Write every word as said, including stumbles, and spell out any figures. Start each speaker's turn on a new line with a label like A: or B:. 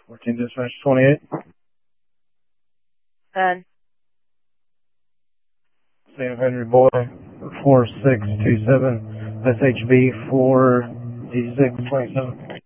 A: fourteen dispatch twenty-eight.
B: ten.
A: Sam Henry Boy, four six two seven, S H B four D six twenty-seven.